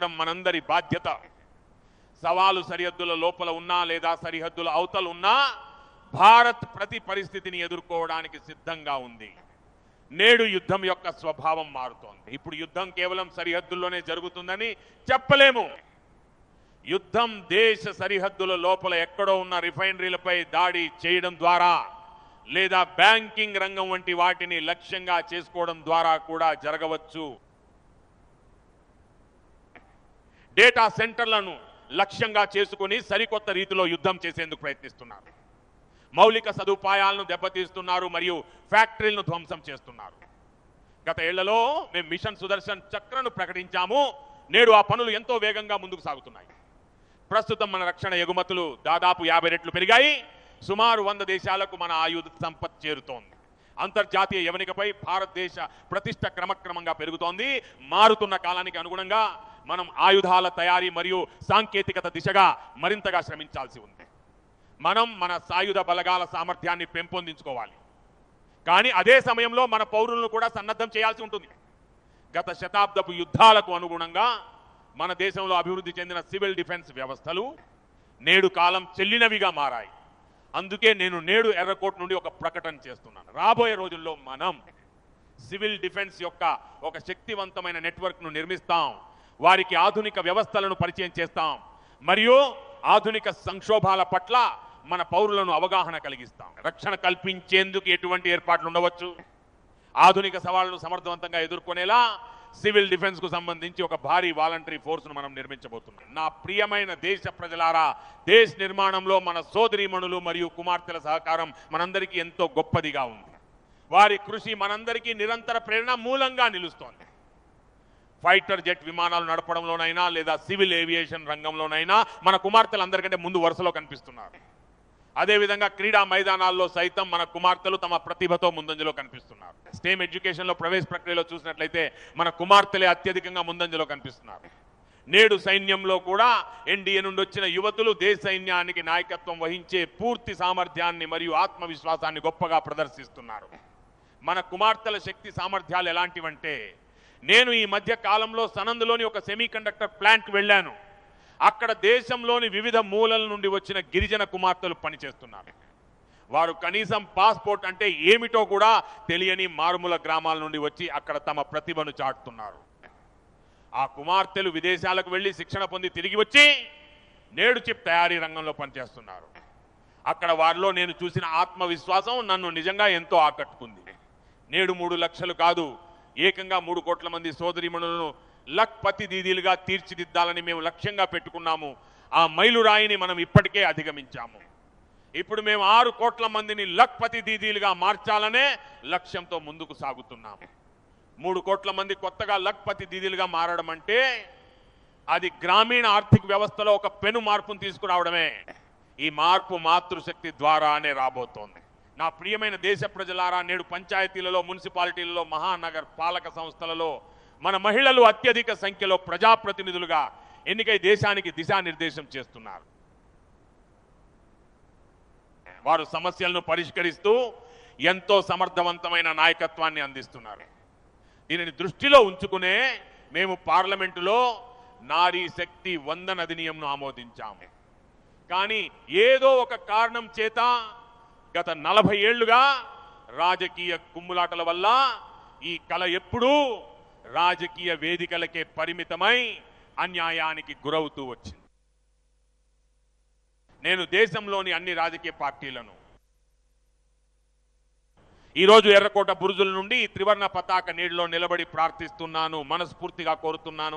మనందరి బాధ్యత. సవాలు సరిహద్దుల లోపల ఉన్నా లేదా సరిహద్దుల అవతల ఉన్నా భారత్ ప్రతి పరిస్థితిని ఎదుర్కోవడానికి సిద్ధంగా ఉంది. నేడు యుద్ధం యొక్క స్వభావం మారుతోంది. ఇప్పుడు యుద్ధం కేవలం సరిహద్దుల్లోనే జరుగుతుందని చెప్పలేము. యుద్ధం దేశ సరిహద్దుల లోపల ఎక్కడో ఉన్న రిఫైనరీలపై దాడి చేయడం ద్వారా లేదా బ్యాంకింగ్ రంగం వంటి వాటిని లక్ష్యంగా చేసుకోవడం ద్వారా కూడా జరగవచ్చు. డేటా సెంటర్లను లక్ష్యంగా చేసుకుని సరికొత్త రీతిలో యుద్ధం చేసేందుకు ప్రయత్నిస్తున్నారు. మౌలిక సదుపాయాలను దెబ్బతీస్తున్నారు మరియు ఫ్యాక్టరీలను ధ్వంసం చేస్తున్నారు. గత ఏళ్లలో మేము మిషన్ సుదర్శన్ చక్రను ప్రకటించాము. నేడు ఆ పనులు ఎంతో వేగంగా ముందుకు సాగుతున్నాయి. ప్రస్తుతం మన రక్షణ ఎగుమతులు దాదాపు 50 రెట్లు పెరిగాయి. సుమారు 100 దేశాలకు మన ఆయుధ సంపత్తి చేరుతోంది. అంతర్జాతీయ యవనికపై భారతదేశ ప్రతిష్ట క్రమక్రమంగా పెరుగుతోంది. మారుతున్న కాలానికి అనుగుణంగా మనం ఆయుధాల తయారీ మరియు సాంకేతికత దిశగా మరింతగా శ్రమించాల్సి ఉంది. మనం మన సాయుధ బలగాల సామర్థ్యాన్ని పెంపొందించుకోవాలి. కానీ అదే సమయంలో మన పౌరులను కూడా సన్నద్ధం చేయాల్సి ఉంటుంది. గత శతాబ్దపు యుద్ధాలకు అనుగుణంగా మన దేశంలో అభివృద్ధి చెందిన సివిల్ డిఫెన్స్ వ్యవస్థలు నేడు కాలం చెల్లినవిగా మారాయి. అందుకే నేను నేడు ఎర్రకోట నుండి ఒక ప్రకటన చేస్తున్నాను. రాబోయే రోజుల్లో మనం సివిల్ డిఫెన్స్ యొక్క ఒక శక్తివంతమైన నెట్వర్క్ను నిర్మిస్తాం. వారికి ఆధునిక వ్యవస్థలను పరిచయం చేస్తాం మరియు ఆధునిక సంక్షోభాల పట్ల మన పౌరులను అవగాహన కలిగిస్తాం. రక్షణ కల్పించేందుకు ఎటువంటి ఏర్పాట్లు ఉండవచ్చు. ఆధునిక సవాళ్లను సమర్థవంతంగా ఎదుర్కొనేలా సివిల్ డిఫెన్స్ కు సంబంధించి ఒక భారీ వాలంటరీ ఫోర్స్ ను మనం నిర్మించబోతున్నాం. నా ప్రియమైన దేశ ప్రజలారా, దేశ నిర్మాణంలో మన సోదరీమణులు మరియు కుమార్తెల సహకారం మనందరికీ ఎంతో గొప్పదిగా ఉంది. వారి కృషి మనందరికీ నిరంతర ప్రేరణ మూలంగా నిలుస్తోంది. ఫైటర్ జెట్ విమానాలు నడపడంలోనైనా లేదా సివిల్ ఏవియేషన్ రంగంలోనైనా మన కుమార్తెలు అందరికంటే ముందు వరుసలో కనిపిస్తున్నారు. అదేవిధంగా క్రీడా మైదానాల్లో సైతం మన కుమార్తెలు తమ ప్రతిభతో ముందంజలో కనిపిస్తున్నారు. స్టెమ్ ఎడ్యుకేషన్లో ప్రవేశ ప్రక్రియలో చూసినట్లయితే మన కుమార్తెలే అత్యధికంగా ముందంజలో కనిపిస్తున్నారు. నేడు సైన్యంలో కూడా ఎన్డీఏ నుండి వచ్చిన యువతులు దేశ సైన్యానికి నాయకత్వం వహించే పూర్తి సామర్థ్యాన్ని మరియు ఆత్మవిశ్వాసాన్ని గొప్పగా ప్రదర్శిస్తున్నారు. మన కుమార్తెల శక్తి సామర్థ్యాలు ఎలాంటివంటే, నేను ఈ మధ్య కాలంలో సనంద్లోని ఒక సెమీకండక్టర్ ప్లాంట్కి వెళ్ళాను. అక్కడ దేశంలోని వివిధ మూలల నుండి వచ్చిన గిరిజన కుమార్తెలు పనిచేస్తున్నారు. వారు కనీసం పాస్పోర్ట్ అంటే ఏమిటో కూడా తెలియని మారుమూల గ్రామాల నుండి వచ్చి అక్కడ తమ ప్రతిభను చాటుతున్నారు. ఆ కుమార్తెలు విదేశాలకు వెళ్లి శిక్షణ పొంది తిరిగి వచ్చి నేడు చిప్ తయారీ రంగంలో పనిచేస్తున్నారు. అక్కడ వారిలో నేను చూసిన ఆత్మవిశ్వాసం నన్ను నిజంగా ఎంతో ఆకట్టుకుంది. నేడు 3 లక్షలు కాదు, ఏకంగా 3 కోట్ల మంది సోదరీమణులను లఖ్పతి దీదీలుగా తీర్చిదిద్దాలని మేము లక్ష్యంగా పెట్టుకున్నాము. ఆ మైలురాయిని మనం ఇప్పటికే అధిగమించాము. ఇప్పుడు మేము 6 కోట్ల మందిని లఖ్పతి దీదీలుగా మార్చాలనే లక్ష్యంతో ముందుకు సాగుతున్నాము. 3 కోట్ల మంది కొత్తగా లఖ్పతి దీదీలుగా మారడం అంటే అది గ్రామీణ ఆర్థిక వ్యవస్థలో ఒక పెను మార్పును తీసుకురావడమే. ఈ మార్పు మాతృశక్తి ద్వారానే రాబోతోంది. నా ప్రియమైన దేశ ప్రజలారా, నేడు పంచాయతీలలో, మున్సిపాలిటీలలో, మహానగర పాలక సంస్థలలో మన మహిళలు అత్యధిక సంఖ్యలో ప్రజాప్రతినిధులుగా ఎన్నికై దేశానికి దిశానిర్దేశం చేస్తున్నారు. వారు సమస్యలను పరిష్కరిస్తూ ఎంతో సమర్థవంతమైన నాయకత్వాన్ని అందిస్తున్నారు. దీనిని దృష్టిలో ఉంచుకునే మేము పార్లమెంటులో నారీ శక్తి వందన అధినియంను ఆమోదించాము. కానీ ఏదో ఒక కారణం చేత గత 40 ఏళ్లుగా రాజకీయ కుమ్ములాటల వల్ల ఈ కళ ఎప్పుడూ రాజకీయ వేదికలకే పరిమితమై అన్యాయానికి గురవుతూ వచ్చింది. నేను దేశంలోని అన్ని రాజకీయ పార్టీలను ఈరోజు ఎర్రకోట బురుజుల నుండి త్రివర్ణ పతాక నీడలో నిలబడి ప్రార్థిస్తున్నాను, మనస్ఫూర్తిగా కోరుతున్నాను.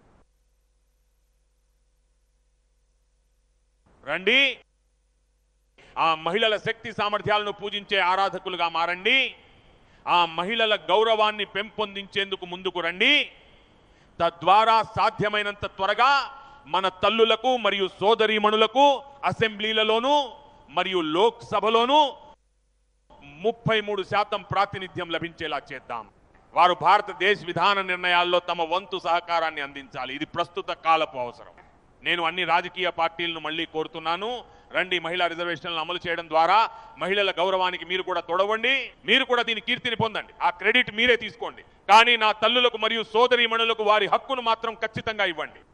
రండి, ఆ మహిళల శక్తి సామర్థ్యాలను పూజించే ఆరాధకులుగా మారండి. ఆ మహిళల గౌరవాన్ని పెంపొందించేందుకు ముందుకు రండి. తద్వారా సాధ్యమైనంత త్వరగా మన తల్లులకు మరియు సోదరీమణులకు అసెంబ్లీలలోనూ మరియు లోక్సభలోనూ 33% ప్రాతినిధ్యం లభించేలా చేద్దాం. వారు భారతదేశ విధాన నిర్ణయాల్లో తమ వంతు సహకారాన్ని అందించాలి. ఇది ప్రస్తుత కాలపు అవసరం. నేను అన్ని రాజకీయ పార్టీలను మళ్ళీ కోరుతున్నాను, రండి, మహిళా రిజర్వేషన్లను అమలు చేయడం ద్వారా మహిళల గౌరవానికి మీరు కూడా తోడవండి. మీరు కూడా దీని కీర్తిని పొందండి. ఆ క్రెడిట్ మీరే తీసుకోండి. కానీ నా తల్లులకు మరియు సోదరీమణులకు వారి హక్కును మాత్రం ఖచ్చితంగా ఇవ్వండి.